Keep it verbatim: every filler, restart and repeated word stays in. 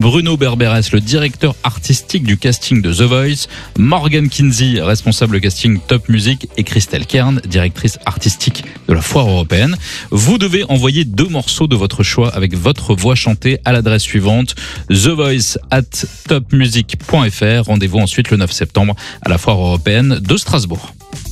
Bruno Berberes, le directeur artistique du casting de The Voice, Morgan Kinsey, responsable casting Top Music, et Christelle Kern, directrice artistique de la Foire européenne. Vous devez envoyer deux morceaux de votre choix avec votre voix chantée à l'adresse suivante: the voice at top music point f r. Rendez-vous ensuite le neuf septembre à la Foire européenne de Strasbourg.